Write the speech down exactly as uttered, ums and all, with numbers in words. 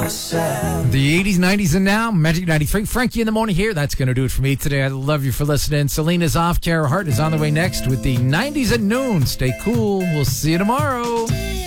The eighties, nineties, and now, Magic ninety-three. Frankie in the morning here. That's going to do it for me today. I love you for listening. Selena's off. Kara Hart is on the way next with the nineties at noon. Stay cool. We'll see you tomorrow.